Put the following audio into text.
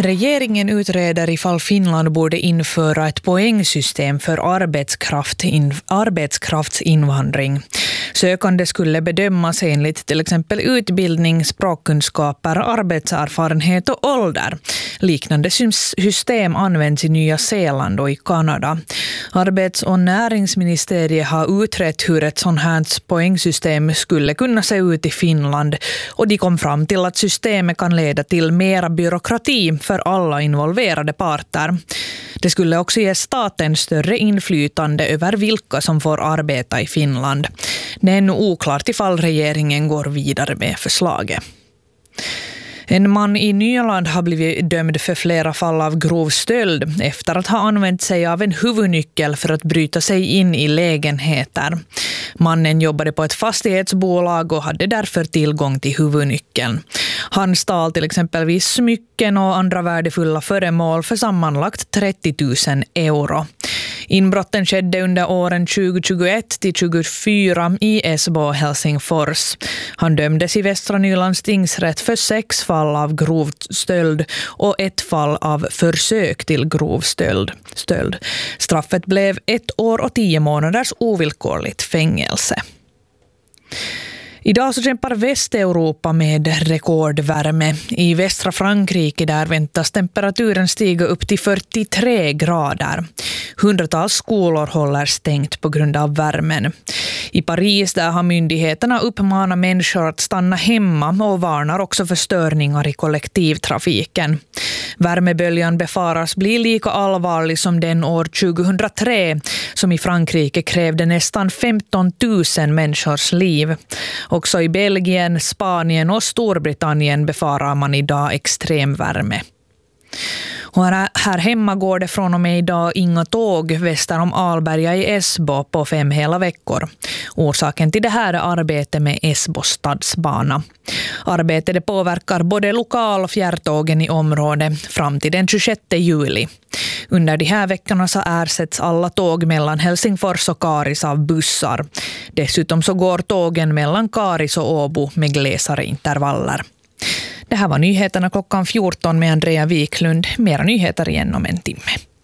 Regeringen utreder ifall Finland borde införa ett poängsystem för arbetskraftsinvandring. Sökande skulle bedömas enligt till exempel utbildning, språkkunskaper, arbetserfarenhet och ålder. Liknande system används i Nya Zeeland och i Kanada. Arbets- och näringsministeriet har utrett hur ett sådant här poängsystem skulle kunna se ut i Finland, och de kom fram till att systemet kan leda till mera byråkrati för alla involverade parter. Det skulle också ge staten större inflytande över vilka som får arbeta i Finland. Det är ännu oklart ifall regeringen går vidare med förslaget. En man i Nyland har blivit dömd för flera fall av grov stöld efter att ha använt sig av en huvudnyckel för att bryta sig in i lägenheter. Mannen jobbade på ett fastighetsbolag och hade därför tillgång till huvudnyckeln. Han stal till exempelvis smycken och andra värdefulla föremål för sammanlagt 30 000 euro. Inbrotten skedde under åren 2021 till 2024 i Esbo och Helsingfors. Han dömdes i Västra Nylands tingsrätt för 6 fall av grov stöld och 1 fall av försök till grov stöld. Straffet blev 1 år och 10 månaders ovillkorligt fängelse. Idag så kämpar Västeuropa med rekordvärme. I västra Frankrike där väntas temperaturen stiga upp till 43 grader. Hundratals skolor håller stängt på grund av värmen. I Paris där har myndigheterna uppmanat människor att stanna hemma och varnar också för störningar i kollektivtrafiken. Värmeböljan befaras bli lika allvarlig som den år 2003 som i Frankrike krävde nästan 15 000 människors liv. Också i Belgien, Spanien och Storbritannien befarar man idag extrem värme. Och här hemma går det från och med idag inga tåg väster om Alberga i Esbo på 5 hela veckor. Orsaken till det här är arbete med Esbo stadsbana. Arbetet det påverkar både lokal- och fjärrtågen i området fram till den 26 juli. Under de här veckorna så ersätts alla tåg mellan Helsingfors och Karis av bussar. Dessutom så går tågen mellan Karis och Åbo med glesare intervaller. Det här var nyheterna klockan 14 med Andrea Wiklund. Mera nyheter igen om en timme.